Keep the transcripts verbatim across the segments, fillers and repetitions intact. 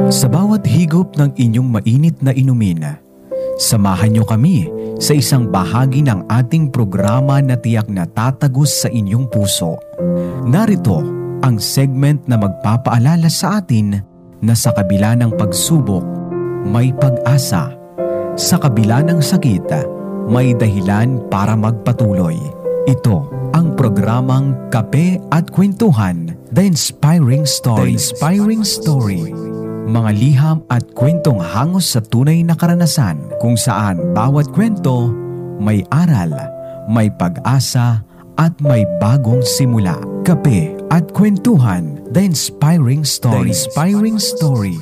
Sa bawat higop ng inyong mainit na inumin, samahan niyo kami sa isang bahagi ng ating programa na tiyak na tatagos sa inyong puso. Narito ang segment na magpapaalala sa atin na sa kabila ng pagsubok, may pag-asa. Sa kabila ng sakit, may dahilan para magpatuloy. Ito ang programang Kape at Kwentuhan, The Inspiring Story. The Inspiring Story. Mga liham at kwentong hangos sa tunay na karanasan kung saan bawat kwento may aral, may pag-asa at may bagong simula. Kape at Kwentuhan, The Inspiring Story. The Inspiring Story.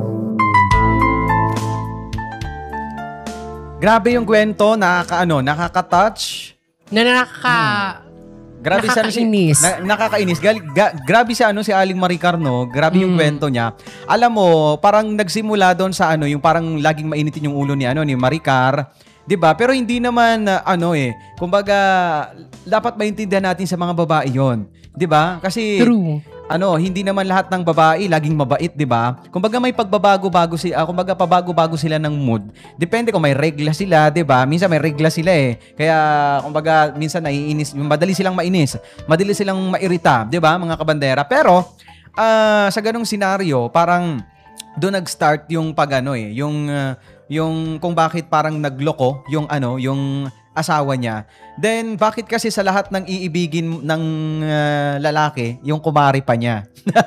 Grabe yung kwento, nakaka ano, nakaka-touch. Na nakaka... Hmm. Grabe nakakainis. Si, na, nakakainis. Gal, ga, grabe si ano si Aling Maricar, no? Grabe yung mm. kwento niya. Alam mo, parang nagsimula doon sa ano, yung parang laging mainitin yung ulo ni ano ni Maricar, 'di ba? Pero hindi naman uh, ano eh. Kumbaga, dapat maintindihan natin sa mga babae 'yon, 'di ba? Kasi True. Ano, hindi naman lahat ng babae laging mabait, 'di ba? Kumbaga may pagbabago-bago si uh, kumbaga pabago-bago sila ng mood. Depende kung may regla sila, 'di ba? Minsan may regla sila eh. Kaya kumbaga minsan naiinis, madali silang mainis, madali silang mairita, 'di ba, mga kabandera? Pero uh, sa ganung senaryo, parang doon nag-start yung pagano eh, yung uh, yung kung bakit parang nagloko yung ano, yung asawa niya. Then, bakit kasi sa lahat ng iibigin ng uh, lalaki, yung kumari pa niya?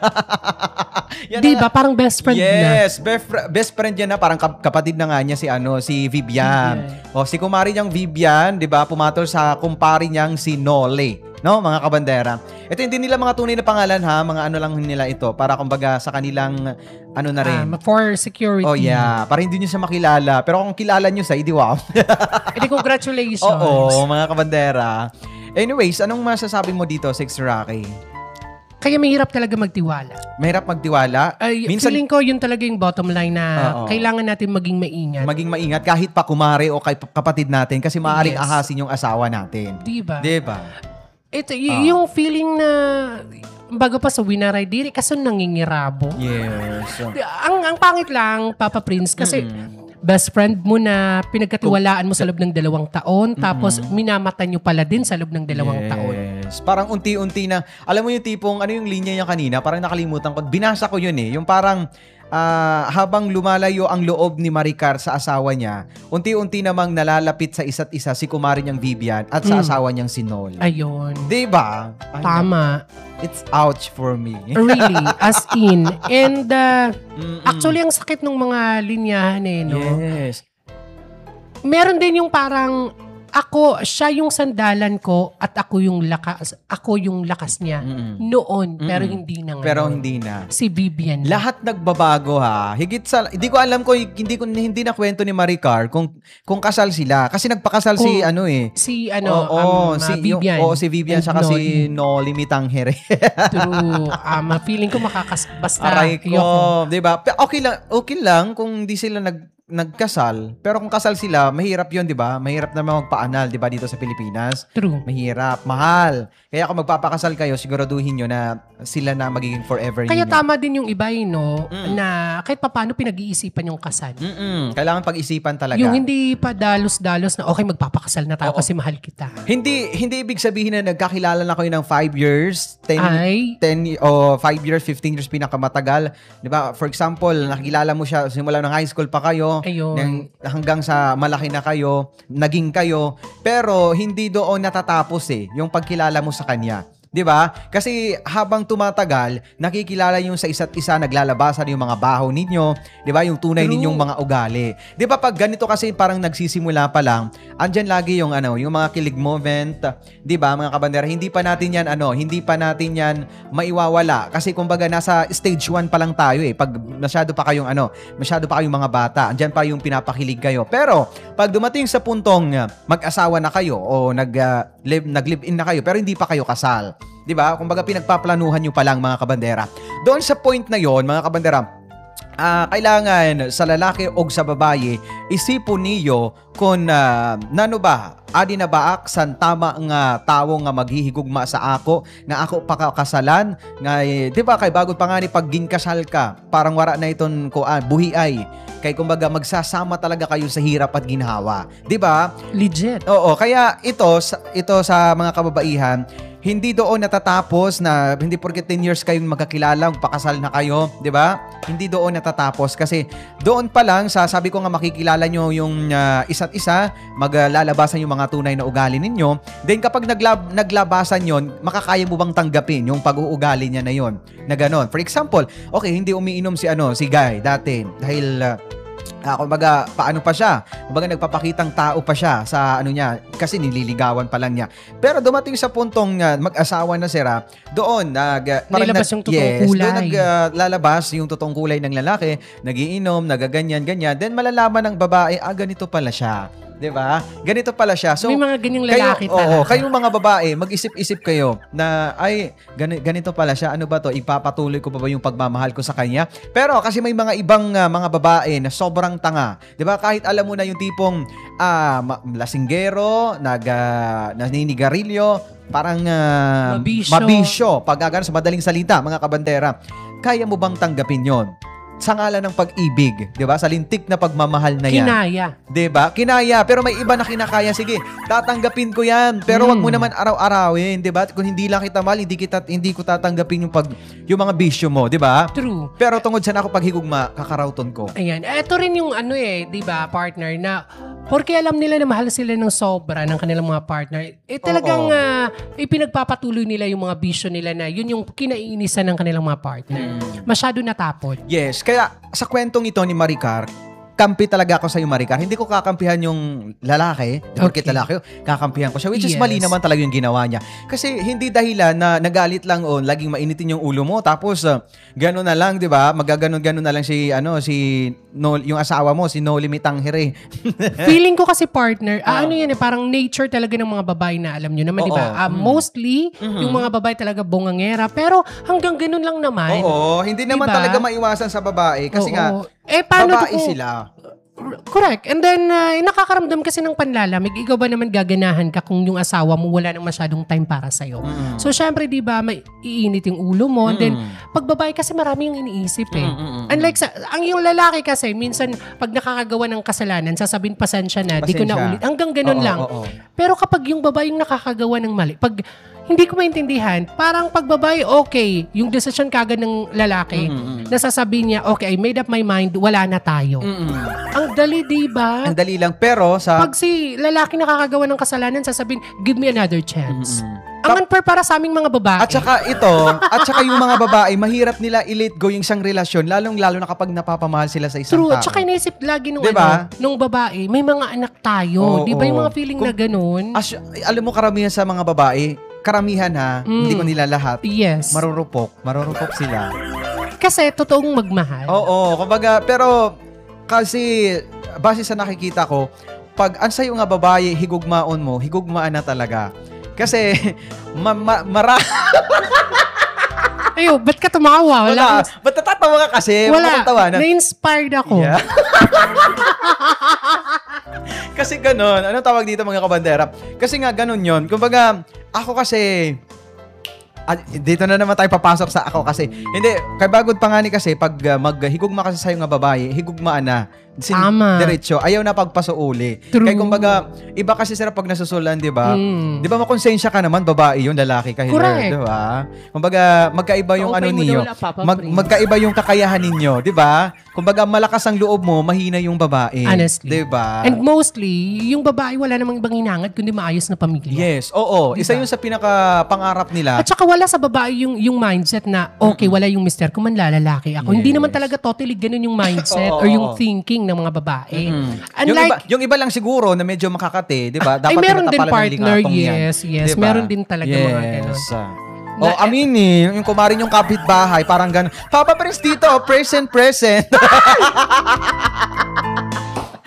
Di ba? Parang best friend yes, na. Yes, best, best friend niya na. Parang kapatid na nga niya si ano, si Vivian. Okay. O, si kumari niyang Vivian, di ba, pumatol sa kumpari niyang si Nole. No, mga kabandera. Ito hindi nila mga tunay na pangalan ha, mga ano lang nila ito para kumbaga sa kanilang ano na rin. Um, for security. Oh yeah, para hindi niyo siya makilala. Pero kung kilala niyo sa, edi wow. Edi congratulations. Oo, mga kabandera. Anyways, anong masasabi mo dito, Six Rocky? Kaya mahirap talaga magtiwala. Mahirap magtiwala? Ay, minsan, feeling ko yun talaga yung bottom line na uh-oh. Kailangan natin maging maingat. Maging maingat kahit pa kumare o kay kapatid natin kasi maaaring yes. ahasin yung asawa natin. Diba? Diba? Ito, y- uh. yung feeling na bago pa sa winaray diri kasi nangingirabo. Yes. Ang ang pangit lang, Papa Prince, kasi mm. best friend mo na pinagkatiwalaan mo sa loob ng dalawang taon, mm-hmm. tapos minamata nyo pala din sa loob ng dalawang yes. taon. Parang unti-unti na, alam mo yung tipong, ano yung linya niya kanina, parang nakalimutan ko, binasa ko yun eh, yung parang, Uh, habang lumalayo ang loob ni Maricar sa asawa niya, unti-unti namang nalalapit sa isa't isa si kumari niyang Vivian at sa mm. asawa niyang si Nol. Ayun. Diba? Tama. It's ouch for me. Really, as in. And uh, actually, ang sakit ng mga linyahan eh, no? Yes. Meron din yung parang ako, siya yung sandalan ko at ako yung lakas, ako yung lakas niya mm-mm. noon, pero mm-mm. hindi na ngayon. Pero hindi na. Si Vivian. Lahat nagbabago ha. Higit sa, hindi ko alam ko, hindi ko hindi na kwento ni Maricar kung kung kasal sila. Kasi nagpakasal kung, si ano eh. Si ano, oo, um, si, Vivian. Oo, si Vivian saka no, si Noli Mitanghere. True. Um, feeling ko makakas, basta. Aray ko. Diba? Okay lang, okay lang kung di sila nag nagkasal, pero kung kasal sila, mahirap yun, di ba? Mahirap naman magpaanal, di ba, dito sa Pilipinas? True. Mahirap, mahal. Kaya kung magpapakasal kayo, siguraduhin nyo na sila na magiging forever. Kaya yun. Tama din yung iba, no? Mm. Na kahit paano pinag-iisipan yung kasal. Mm-mm. Kailangan pag-isipan talaga. Yung hindi pa dalos-dalos na, okay, magpapakasal na tayo Oo. kasi mahal kita. Hindi hindi ibig sabihin na nagkakilala na kayo ng five years, ten, Ay. ten o five years, fifteen years pinakamatagal. Di ba? For example, nakilala mo siya simula ng high school pa kayo, ng, hanggang sa malaki na kayo, naging kayo, pero hindi doon natatapos eh, yung pagkilala mo sa kanya. 'Di ba? Kasi habang tumatagal, nakikilala niyo sa isa't isa, naglalabasan yung mga baho ninyo, 'di ba? Yung tunay True. ninyong mga ugali. 'Di ba pag ganito kasi parang nagsisimula pa lang, andyan lagi yung ano, yung mga kilig moment, 'di ba? Mga kabandera, hindi pa natin 'yan ano, hindi pa natin 'yan maiwawala kasi kumbaga nasa stage one pa lang tayo eh. Pag masyado pa kayong ano, masyado pa kayong mga bata, andyan pa yung pinapakilig kayo. Pero pag dumating sa puntong mag-asawa na kayo o nag uh, live nag-live-in na kayo pero hindi pa kayo kasal, 'di ba? Kumbaga pinagpaplanuhan niyo pa lang mga kabandera. Doon sa point na 'yon, mga kabandera, Uh, kailangan sa lalaki o sa babae, isipon niyo kung uh, nano ba, adi na baak san tama nga tawo nga maghihigugma sa ako, nga ako pakakasalan, nga eh, di ba kay bagod pa nga ni pag ginkasal ka, parang wara na iton ko ah, buhi ay. Kay kumbaga magsasama talaga kayo sa hirap at ginhawa, di ba? Legit. Oo, kaya ito, ito sa mga kababaihan, hindi doon natatapos na hindi porket ten years kayong magkakilala, magpakasal na kayo, di ba? Hindi doon natatapos kasi doon pa lang, sa, sabi ko nga makikilala nyo yung uh, isa't isa, maglalabasan yung mga tunay na ugali ninyo. Then kapag naglab, naglabasan yon, makakaya mo bang tanggapin yung pag-uugali niya na yon? Na ganon. For example, okay, hindi umiinom si ano si Guy dati dahil uh, Uh, kumbaga, paano pa siya? Kumbaga, nagpapakitang tao pa siya sa ano niya, kasi nililigawan pa lang niya. Pero dumating sa puntong uh, mag-asawa na sira, doon, nag, uh, parang nilabas nag, yung totoong yes, kulay. Doon naglalabas uh, yung totoong kulay ng lalaki, nagiinom, nagaganyan, ganyan. Then malalaman ng babae, ah, ganito pala siya. Diba? Ganito pala siya. So, may mga ganyang lalaki kayo, talaga. Oo, kayong mga babae, mag-isip-isip kayo na, ay, ganito pala siya. Ano ba to? Ipapatuloy ko pa ba yung pagmamahal ko sa kanya? Pero kasi may mga ibang uh, mga babae na sobrang tanga. Diba? Kahit alam mo na yung tipong uh, lasinggero, nag, uh, naninigarilyo, parang uh, mabisyo. mabisyo. Pag uh, sa madaling salita, mga kabandera, kaya mo bang tanggapin yon? Sa ngalan ng pag-ibig, 'di ba? Sa lintik na pagmamahal na 'yan. Kinaya. 'Di ba? Kinaya, pero may iba na kinakaya. Sige, tatanggapin ko 'yan, pero mm. wag mo naman araw-arawin, 'di ba? Kung hindi lang kita mahal, hindi kita hindi ko tatanggapin yung pag yung mga bisyo mo, 'di ba? True. Pero tungod sa ako paghigugma, kakarauton ko. Ayan, ito rin yung ano eh, 'di ba, partner na porque alam nila na mahal sila ng sobra ng kanilang mga partner. Eh talagang uh, ipinagpapatuloy nila yung mga bisyo nila na yun yung kinaiinisan ng kanilang mga partner. Mm. Masyado natapon. Yes. Kaya sa kwentong ito ni Maricar, kampi talaga ako sa iyo, Maricar. Hindi ko kakampihan yung lalaki, porque okay. lalaki, kakampihan ko siya, which yes. is mali naman talaga yung ginawa niya. Kasi hindi dahilan na nagalit lang o laging mainitin yung ulo mo, tapos uh, gano'n na lang, di ba? Magaganon-ganon na lang si, ano, si, no, yung asawa mo, si No Limit Tanghire. Feeling ko kasi, partner, uh, ano yan eh, parang nature talaga ng mga babae na alam nyo naman, di ba? Uh, mm. Mostly, mm-hmm. yung mga babae talaga bongangera, pero hanggang ganun lang naman. Oo, hindi naman diba? Talaga maiwasan sa babae, kasi Oo. nga, eh, paano babae kung, sila. Correct. And then, uh, nakakaramdam kasi ng panlalamig. Ikaw ba naman gaganahan ka kung yung asawa mo wala nang masyadong time para sa'yo? Mm. So, syempre, di ba, may iinit yung ulo mo. And mm. then, pag babae kasi marami yung iniisip eh. Mm-mm. Unlike sa, ang yung lalaki kasi, minsan, pag nakakagawa ng kasalanan, sasabihin, pasensya na, pasensya. Di ko na ulit. Hanggang ganun oo, lang. Oo, oo. Pero kapag yung babae yung nakakagawa ng mali, pag hindi ko maintindihan, parang pag babae, okay, yung decision kagad ng lalaki, mm-hmm. nasasabihin niya, okay, I made up my mind, wala na tayo. Mm-hmm. Ang dali, diba? Ang dali lang, pero sa... Pag si lalaki nakakagawa ng kasalanan, sasabihin, give me another chance. Mm-hmm. Ang unfair para sa aming mga babae. At saka ito, at saka yung mga babae, mahirap nila i-let go yung isang relasyon, lalong-lalo na kapag napapamahal sila sa isang True. tao. At saka inaisip lagi nung, diba? ano, nung babae, may mga anak tayo. Oh, diba oh. yung mga feeling Kung, na ganun? As, alam mo, karamihan sa mga babae, karamihan ha, mm. hindi ko nila lahat. Yes. Marurupok. Marurupok sila. Kasi totoong magmahal. Oo, kumbaga, pero kasi base sa nakikita ko, pag ang sayo nga babae, higugmaon mo, higugmaan na talaga. Kasi, ma, ma, mara... Ayo, ba't ka tumawa? Wala. Wala. Ba't natatawa ka kasi? Wala. Na-inspired ako. Yeah. Kasi ganun. Anong tawag dito mga kabandera? Kasi nga ganun yun. Kumbaga, ako kasi... Ah, dito na naman tayo papasok sa ako kasi. Hindi, kay bagod pa nga ni kasi, pag uh, maghigugma kasi sa'yo nga babae, higugmaan na. Sin- Tama. Diretso. Ayaw na pagpasuuli. True. Kaya kumbaga, iba kasi sila pag nasusulan, di ba? Mm. Di ba makonsensya ka naman, babae yun, lalaki ka. Correct. Di ba? Kumbaga, magkaiba yung okay, ano niyo. Mag, magkaiba yung kakayahan ninyo, di ba? Kumbaga, malakas ang loob mo, mahina yung babae. Honestly. Di ba? And mostly, yung babae wala namang ibang hinangad kundi maayos na pamilya. Yes, oo. Diba? Isa yun sa pinaka-pangarap nila. At saka wala sa babae yung yung mindset na, okay, wala yung mister ko, man lalaki ako. Yes. Hindi naman talaga totally ganun yung mindset or yung thinking ng mga babae. Mm-hmm. Unlike, yung, iba, yung iba lang siguro na medyo makakate, di ba? Dapat ay, meron din partner, yan. yes, yes. Diba? Meron din talaga yes. mga ganun. O, oh, amini, yung kumarin yung kapitbahay, parang ganun. Papa Prince dito, present, present.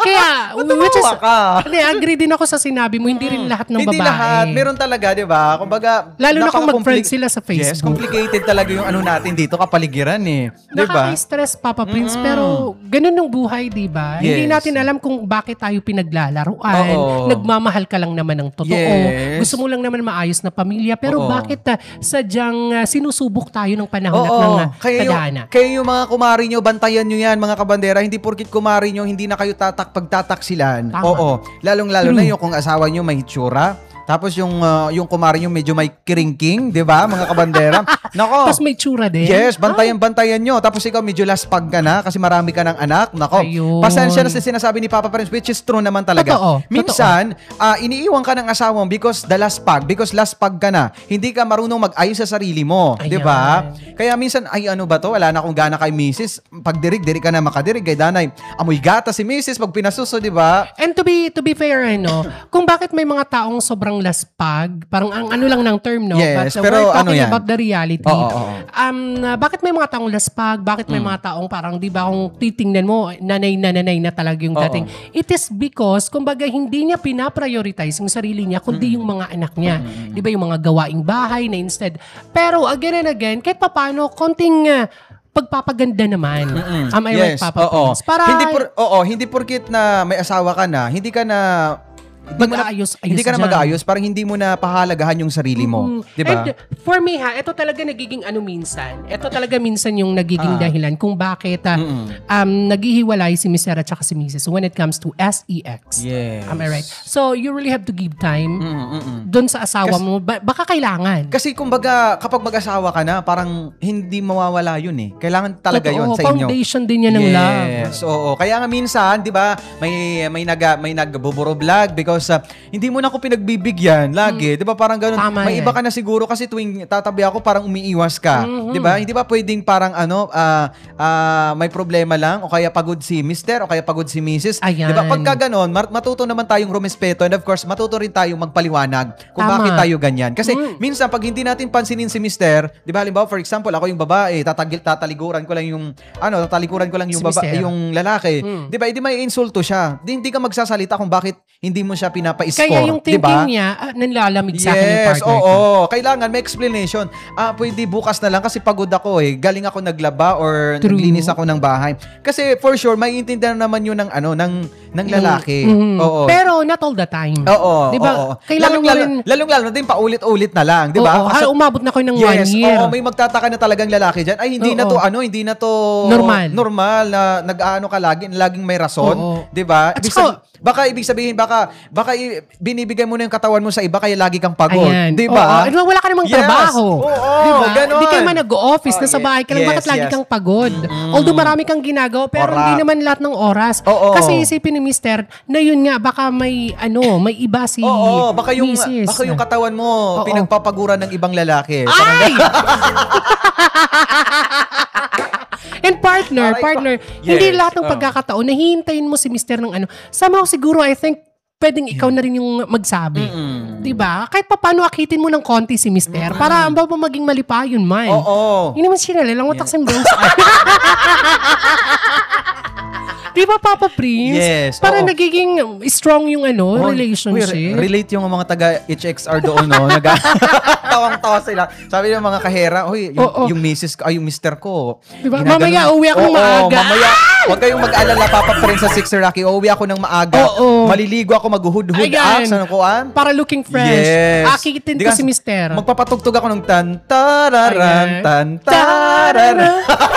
Kaya, which is, ka. hindi, agree din ako sa sinabi mo, hindi rin lahat ng Hindi babae. lahat. Meron talaga, di ba? Kumbaga, lalo na kung mag-friend napaka-compli- sila sa Facebook. Yes, complicated talaga yung ano natin dito, kapaligiran eh. Di ba? Nakaka-stress, Papa Prince, pero ganun ng buhay, di ba? Yes. Hindi natin alam kung bakit tayo pinaglalaruan. Oo. Nagmamahal ka lang naman ng totoo. Yes. Gusto mo lang naman maayos na pamilya, pero Oo. bakit uh, sadyang uh, sinusubok tayo ng panahon at Oo, ng uh, kaya yung, tadhana? kaya yung mga kumari nyo, bantayan nyo yan, mga kabandera. Hindi porkit kumari nyo, hindi na kayo tatak pagtataksilan. Tama. Oo. Lalong-lalo True. na yung kung asawa nyo may hitsura. Tapos yung uh, yung kumari nyo medyo may kiringking, di ba, mga kabandera? Nako. Tapos may tsura din. Yes, bantayan-bantayan nyo. Tapos ikaw medyo laspag ka na kasi marami ka ng anak. Nako, Ayun. pasensya na sa sinasabi ni Papa Prince, which is true naman talaga. Totoo, Minsan, ah, iniiwan ka ng asawa mo because the laspag, because laspag ka na. Hindi ka marunong mag-ayos sa sarili mo. Ayan. Di ba? Kaya minsan, ay ano ba to? Wala na akong gana kay misis. Pagdirig, diri ka na makadirig. Kay danay, amoy gata si misis pag pinasuso, di ba? And to be to be fair, ano, kung bakit may mga taong sobrang laspag, parang ang ano lang ng term, no? Yes, But uh, pero we're talking ano yan? about the reality. Oo, oo, oo. Um, uh, bakit may mga taong laspag? Bakit may mga taong parang, di ba, kung titingnan mo, nanay na nanay na talaga yung Oo. dating. It is because, kumbaga, hindi niya pinaprioritize yung sarili niya, kundi yung mga anak niya. Di ba, yung mga gawaing bahay na instead. Pero, again and again, kahit papano, konting uh, pagpapaganda naman. Am I right, Yes, Papa oo. Prince? Para, hindi por, oo, hindi porkit na may asawa ka na, hindi ka na hindi mo na- Mag-aayos- ayos hindi ka na dyan. mag-aayos, parang hindi mo na pahalagahan yung sarili mo, Mm. 'di ba? And for me ha, ito talaga nagiging ano minsan. Ito talaga minsan yung nagiging Ah. dahilan kung bakit ah, um, naghihiwalay si Mister at saka si Missus when it comes to S E X. Yes. Am I right? So, you really have to give time Mm-mm. doon sa asawa Kasi- mo. Ba- baka kailangan. Kasi kumbaga kapag mag-asawa ka na, parang hindi mawawala 'yun eh. Kailangan talaga Totoo, 'yun sa inyo. foundation din yan ng love. Yes, oo. Kaya nga minsan, 'di ba, may may nag may nagbuburo vlog because uh, hindi mo na ako pinagbibigyan lagi, 'di ba? Parang ganoon. Tama May yan. iba ka na siguro kasi tuwing tatabi ako parang umiiwas ka, Mhm. 'di ba? Hindi ba pwedeng parang ano, ah ah, may problema lang o kaya pagod si Mister o kaya pagod si Missus, 'di ba? Ayan. Pagka ganoon, mar- matuto naman tayong rumespeto and of course, matuto rin tayong magpaliwanag kung Tama. bakit tayo ganyan. Kasi Mm. minsan pag hindi natin pansinin si Mister, 'di ba? Halimbawa for example, ako yung babae, tatagil tatalikuran ko lang yung ano, tatalikuran ko lang yung Si baba, Mister. yung lalaki. Mm. 'Di ba? Hindi may insulto siya. Di, hindi ka magsasalita kung bakit hindi mo siya pinapa-score, Kaya yung 'di thinking ba? niya, ah, nanlalamig sa akin yung Yes, partner oo. ko. Kailangan may explanation. Ah, pwede bukas na lang kasi pagod ako eh. Galing ako naglaba or True. naglinis ako ng bahay. Kasi for sure, maiintindihan naman yun ng ano, ng ng lalaki. Mhm. Oo. Pero not all the time. Oo, Di ba? oo. Kailangan lalong, mo lalo, rin- lalong lalo na din paulit-ulit na lang, 'di ba? Oo, Kasi- ha, umabot na kayo ng yes, one year. oo, may magtataka na talagang lalaki diyan. Ay hindi na Oo. to ano, hindi na to Normal. normal na nag-aano ka lagi, laging may rason, Oo. 'di ba? At Ibig saka- sabi- baka ibig sabihin baka baka i- binibigay mo na yung katawan mo sa iba kaya lagi kang pagod, Ayan. 'di ba? Oo. Di ba, wala ka namang Yes. trabaho. Oo, Di ba? ganon. Di kayo man nag-o-office, Oh, nasa ye- bahay ka lang, yes, bakit lagi yes. kang pagod? Although marami kang ginagawa, pero Correct. hindi naman lahat ng oras. Oo. Kasi isipin ni Mister na yun nga, baka may, ano, may iba si Oo, baka yung Missus. baka yung katawan mo Oo. pinagpapaguran ng ibang lalaki. Parang Ay! And partner, Aray ko. partner, Yes. hindi lahat ng Oh. pagkakataon na hihintayin mo si Mister ng ano. Somehow siguro, I think, pwedeng ikaw na rin yung magsabi. Mm-mm. Diba? Kahit pa paano akitin mo ng konti si Mister para ang baba maging malipayon man. Oo. Hindi naman siya lang watak sa mbong sa Di ba, Papa Prince? Yes, Para oo. nagiging strong yung ano, Oh, relationship. uy, re- relate yung mga taga H X R doon, no? Nag- Tawang-tawa sila. Sabi ng mga kahera, uy, yung, Oo. yung missus ko, ay, yung mister ko. Diba? ginaganon." Mamaya, uwi ako ng Oo, maaga. mamaya, huwag kayong mag-alala, Papa Prince sa Sixer Rocky. Uuwi ako ng maaga. Oo. Maliligo ako, maghuhud-hud Ayan. up sa nakuan. Para looking fresh. Yes. Akitin Di ko ka- si Mister. Magpapatugtog ako ng tan tararan Ayan. tan tararan.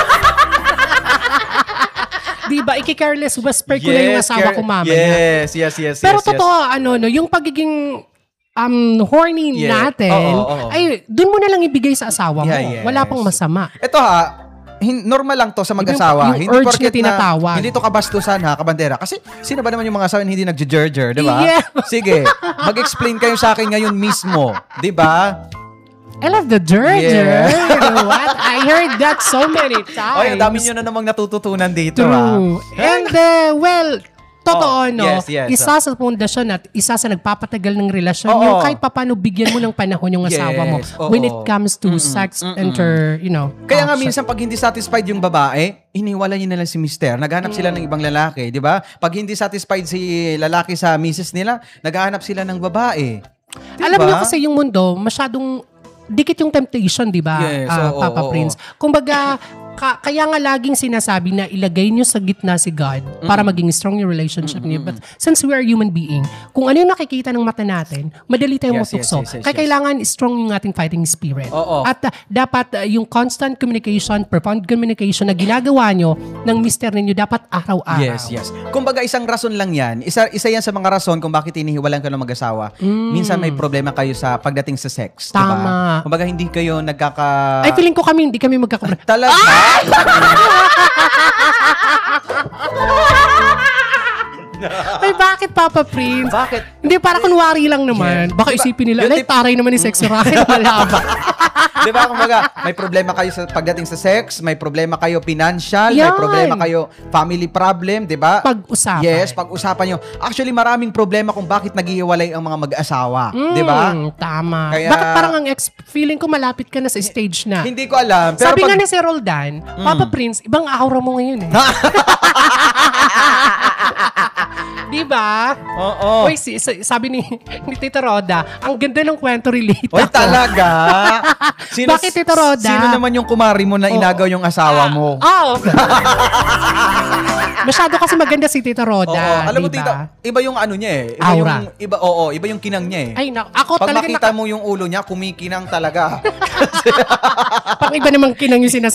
Diba, iki-careless whisper ko na yung asawa care- ko mamaya. Yes, yes, yes, Pero yes, yes. totoo, ano, no, yung pagiging um, horny Yeah. natin, Oo, oo. ay, dun mo na lang ibigay sa asawa mo. Yeah, yes. Wala pang masama. Ito ha, hin- normal lang to sa Yung- mag-asawa. yung urge porket na tinatawag. Hindi to kabastusan ha, kabandera. Kasi sino ba naman yung mga asawa na hindi nagje-jerjer, di ba? Yeah. Sige, mag-explain kayo sa akin ngayon mismo, di ba? I love the jerjer. Yeah. You know what? I heard that so many times. Ay, ang dami nyo na namang natututunan dito ha. True. And, uh, well, totoo, Oh, no? yes, yes. Isa sa pundasyon at isa sa nagpapatagal ng relasyon, Oo. yung kahit papano bigyan mo ng panahon yung asawa mo Yes, oo. when it comes to Mm-mm, sex, mm-mm. enter, you know. Kaya nga action. minsan pag hindi satisfied yung babae, iniwala niya na lang si mister. Naghanap sila ng ibang lalaki, di ba? Pag hindi satisfied si lalaki sa misis nila, naghahanap sila ng babae. Diba? Alam niyo kasi yung mundo, masyadong dikit yung temptation, di ba, Yes, ah, oo, Papa oo, Prince? Kumbaga, ka- kaya nga laging sinasabi na ilagay niyo sa gitna si God para maging strong yung relationship niyo. But since we are human being, kung ano yung nakikita ng mata natin, madali tayong Yes, yes, matukso. yes, yes, Kaya yes. kailangan strong yung ating fighting spirit. Oo. At ah, dapat ah, yung constant communication, profound communication na ginagawa nyo ng mister ninyo dapat araw-araw. Yes, yes. Kumbaga isang rason lang yan. Isa isa yan sa mga rason kung bakit hinihiwalan ka ng mag-asawa. Minsan may problema kayo sa pagdating sa sex, di ba? Tama. Kumbaga hindi kayo nagkaka Ay, feeling ko kami, hindi kami magkakaroon. Talaga? Ay, bakit, Papa Prince? Bakit? Hindi, para kunwari lang naman. Yes. Baka Diba, isipin nila, yung alay, tip- taray naman ni Sexy Rocket. Malaba. Di ba? Kumbaga, may problema kayo sa pagdating sa sex, may problema kayo financial, may Yan. problema kayo family problem, di ba? Pag-usapan. Yes, pag-usapan nyo. Actually, maraming problema kung bakit naghihiwalay ang mga mag-asawa. Di ba? Mm, tama. Kaya- Bakit parang ang ex, feeling ko malapit ka na sa stage na. Hindi ko alam. Pero Sabi pag, nga ni Sir Roldan, Papa Prince, ibang aura mo ngayon eh. Di ba? Oo. Uy, si, si- sabi ni, ni Tita Roda, ang ganda ng kwento relate Oy, ako. talaga? Bakit, Tito Roda? Sino naman yung kumari mo na inagaw yung asawa mo? Oo. Masyado kasi maganda si Tita Roda. Oo. Alam mo, diba? tita, iba yung ano niya eh. Iba Aura. yung, iba, oo, iba yung kinang niya eh. Ay, na, ako Pag talaga makita mo yung ulo niya, kumikinang talaga. Pang iba namang kinang yung sinasabi.